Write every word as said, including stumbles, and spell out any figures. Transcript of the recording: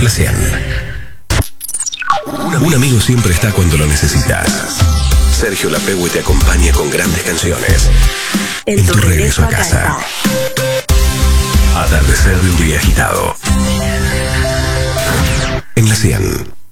La cien. Un amigo siempre está cuando lo necesitas. Sergio Lapegüe te acompaña con grandes canciones. En, en tu, tu regreso, regreso a casa. casa. Atardecer de un día agitado. En La cien.